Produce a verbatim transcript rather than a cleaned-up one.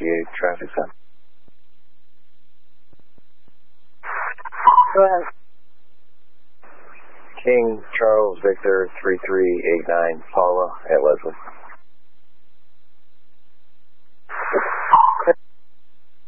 eight traffic stop. Go ahead. King Charles Victor three three eight nine Paula at Leslie.